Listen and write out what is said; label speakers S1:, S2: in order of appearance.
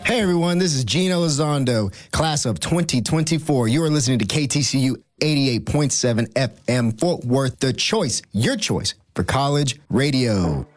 S1: Hey everyone, this is Gino Elizondo, class of 2024. You are listening to KTCU 88.7 FM Fort Worth, the choice, your choice for college radio.